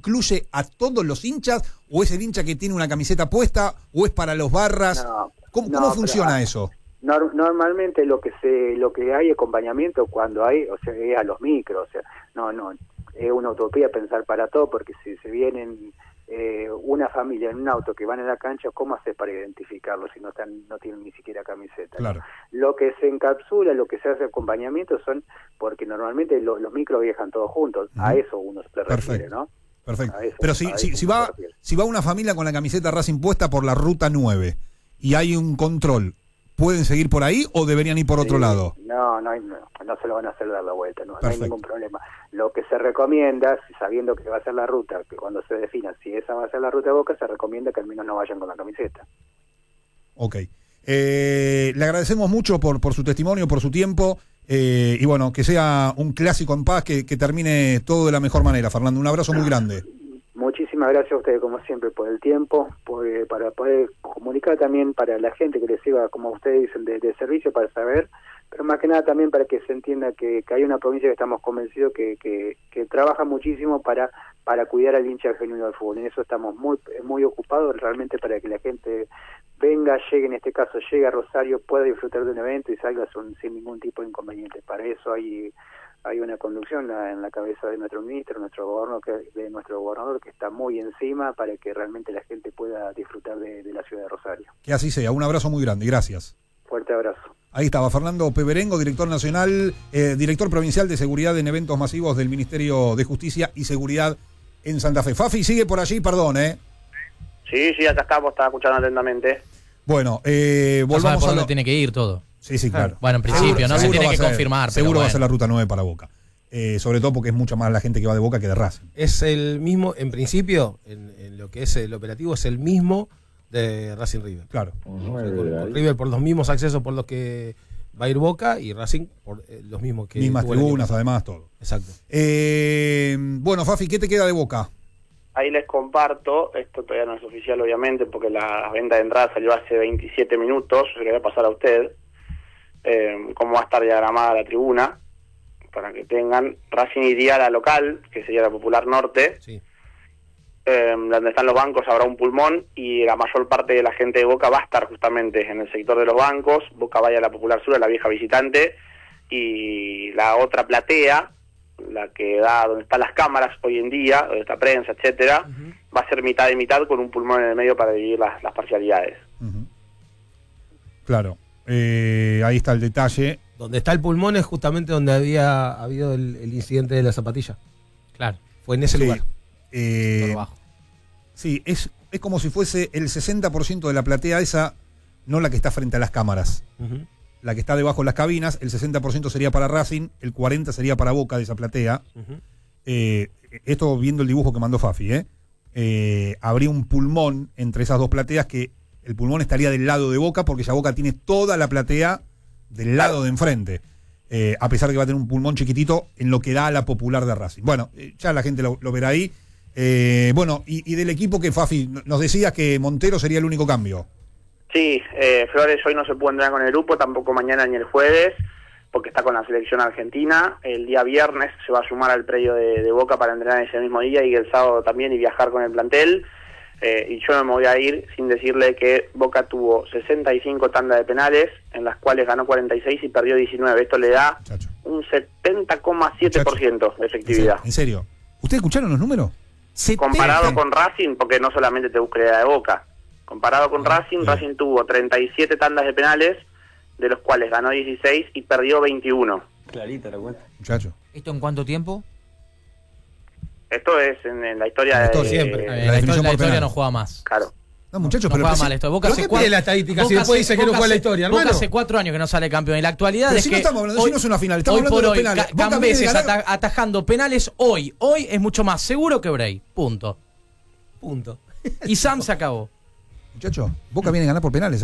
incluye a todos los hinchas, o es el hincha que tiene una camiseta puesta, o es para los barras? ¿Cómo funciona eso? Normalmente lo que hay acompañamiento cuando hay, o sea, es a los micros, o sea, no es una utopía pensar para todo, porque si se vienen una familia en un auto que van a la cancha, ¿cómo haces para identificarlos si no tienen ni siquiera camiseta? Claro. Lo que se encapsula, lo que se hace acompañamiento son, porque normalmente los micros viajan todos juntos, a eso uno se refiere, ¿no? Perfecto. Pero si va una familia con la camiseta Racing puesta por la ruta 9 y hay un control, ¿pueden seguir por ahí o deberían ir por otro lado? No se lo van a hacer dar la vuelta, no hay ningún problema. Lo que se recomienda, sabiendo que va a ser la ruta, que cuando se defina si esa va a ser la ruta de Boca, se recomienda que al menos no vayan con la camiseta. Ok. Le agradecemos mucho por su testimonio, por su tiempo, y bueno, que sea un clásico en paz, que termine todo de la mejor manera. Fernando, un abrazo muy grande. Muchísimas gracias a ustedes, como siempre, por el tiempo, para poder comunicar también para la gente que les sirva, como ustedes dicen, de servicio, para saber, pero más que nada también para que se entienda que hay una provincia que estamos convencidos que trabaja muchísimo para cuidar al hincha genuino del fútbol. En eso estamos muy ocupados realmente, para que la gente venga, llegue, en este caso llegue a Rosario, pueda disfrutar de un evento y salga sin ningún tipo de inconveniente. Para eso hay una conducción en la cabeza de nuestro ministro, nuestro gobernador, que está muy encima para que realmente la gente pueda disfrutar de la ciudad de Rosario. Que así sea. Un abrazo muy grande. Gracias. Fuerte abrazo. Ahí estaba Fernando Peberengo, director nacional, director provincial de seguridad en eventos masivos del Ministerio de Justicia y Seguridad en Santa Fe. Fafi, sigue por allí, perdón, Sí, acá estamos, estaba escuchando atentamente. Bueno, volvamos no sabe por dónde tiene que ir todo. Sí, claro. Bueno, en principio, no se tiene que confirmar. Seguro va a ser la bueno. ruta 9 para Boca. Sobre todo porque es mucha más la gente que va de Boca que de Racing. Es el mismo, en principio, en lo que es el operativo, es el mismo de Racing River. Claro. Con River por los mismos accesos por los que va a ir Boca, y Racing por los mismos que... Mismas tribunas, además, todo. Exacto. Bueno, Fafi, ¿qué te queda de Boca? Ahí les comparto, esto todavía no es oficial obviamente, porque la venta de entrada salió hace 27 minutos, se le voy a pasar a usted, cómo va a estar diagramada la tribuna, para que tengan. Racing iría a la local, que sería la Popular Norte, Sí. Donde están los bancos habrá un pulmón, y la mayor parte de la gente de Boca va a estar justamente en el sector de los bancos. Boca vaya a la Popular Sur, a la vieja visitante, y la otra platea, la que da donde están las cámaras hoy en día, donde está prensa, etcétera, va a ser mitad y mitad, con un pulmón en el medio para dividir las parcialidades. Claro, ahí está el detalle. Donde está el pulmón es justamente donde había habido el incidente de la zapatilla. Claro. Fue en ese lugar. Por abajo. Sí, es como si fuese el 60% de la platea esa, no la que está frente a las cámaras. La que está debajo de las cabinas, el 60% sería para Racing, el 40% sería para Boca de esa platea. Esto viendo el dibujo que mandó Fafi, habría un pulmón entre esas dos plateas, que el pulmón estaría del lado de Boca, porque ya Boca tiene toda la platea del lado de enfrente, a pesar de que va a tener un pulmón chiquitito en lo que da a la Popular de Racing. Bueno, ya la gente lo verá ahí. Bueno, y del equipo, que Fafi, nos decías que Montero sería el único cambio. Sí, Flores hoy no se puede entrenar con el grupo, tampoco mañana ni el jueves, porque está con la selección argentina. El día viernes se va a sumar al predio de Boca para entrenar ese mismo día, y el sábado también, y viajar con el plantel. Y yo no me voy a ir sin decirle que Boca tuvo 65 tandas de penales, en las cuales ganó 46 y perdió 19. Esto le da un 70,7% de efectividad. ¿En serio? ¿Ustedes escucharon los números? Comparado con Racing, porque no solamente te busqué la de Boca. Comparado con Racing, Racing tuvo 37 tandas de penales, de los cuales ganó 16 y perdió 21. Clarita la cuenta. Muchacho. ¿Esto en cuánto tiempo? Esto es en la historia de... siempre. La historia no juega más. Claro. No, muchachos, No pero juega mal esto. Boca hace ¿Qué la estadística si después dice que no juega la historia, hermano? Boca hace 4 años que no sale campeón. Y la actualidad pero es si que no estamos hablando, si no es una final, estamos hoy hablando por de los hoy, penales. Boca Cambeses viene de ganar- atajando penales hoy es mucho más seguro que Bray. Punto. Y Sam se acabó. Muchachos, Boca viene a ganar por penales,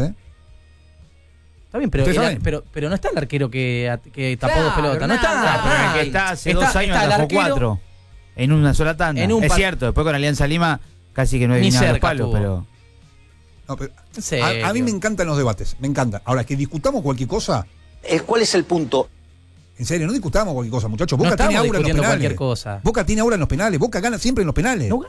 Está bien, pero, ¿Ustedes saben? pero no está el arquero que tapó dos pelotas. No Pero está. el que está hace 2 años está el atajó arquero 4 en una sola tanda. En un Es par- cierto, después con Alianza Lima casi que no Ni adivinaba los cerca palos, estuvo. pero... No, pero ¿En serio? a mí me encantan los debates, me encanta. Ahora, que discutamos cualquier cosa, ¿Cuál es el punto? en serio, no discutamos cualquier cosa, muchachos. No Boca tiene estamos aura en los discutiendo penales. cualquier cosa. Boca tiene aura en los penales, Boca gana siempre en los penales. No